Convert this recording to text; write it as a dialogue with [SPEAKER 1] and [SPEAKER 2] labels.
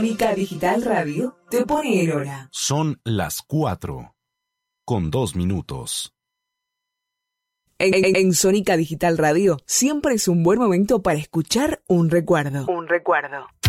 [SPEAKER 1] Sónica Digital Radio te pone en hora.
[SPEAKER 2] Son las 4:02.
[SPEAKER 1] En Sónica Digital Radio siempre es un buen momento para escuchar un recuerdo.